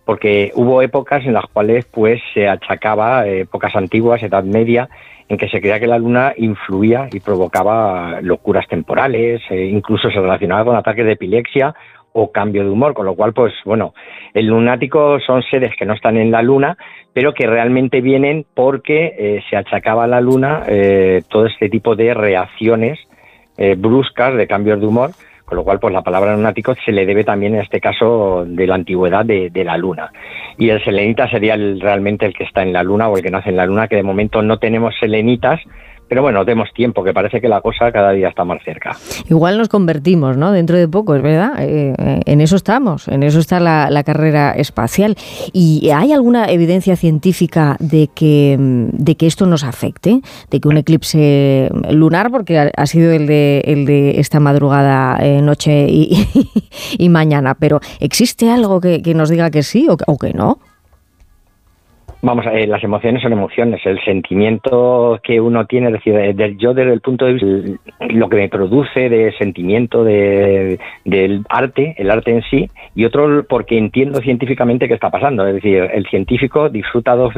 porque hubo épocas en las cuales pues se achacaba, épocas antiguas, Edad Media, en que se creía que la luna influía y provocaba locuras temporales, incluso se relacionaba con ataques de epilepsia o cambio de humor, con lo cual, pues bueno, el lunático son seres que no están en la luna, pero que realmente vienen porque se achacaba a la luna todo este tipo de reacciones bruscas de cambios de humor, con lo cual pues la palabra lunático se le debe también en este caso de la antigüedad de la luna. Y el selenita sería realmente el que está en la luna o el que nace en la luna, que de momento no tenemos selenitas, pero bueno, demos tiempo, que parece que la cosa cada día está más cerca. Igual nos convertimos, ¿no? Dentro de poco, es verdad. En eso estamos, en eso está la carrera espacial. ¿Y hay alguna evidencia científica de que esto nos afecte? De que un eclipse lunar, porque ha sido el de esta madrugada, noche y mañana, pero ¿existe algo que nos diga que sí o que no? Vamos, las emociones son emociones, el sentimiento que uno tiene, es decir, yo desde el punto de vista, lo que me produce de sentimiento del arte, el arte en sí, y otro porque entiendo científicamente qué está pasando, es decir, el científico disfruta dos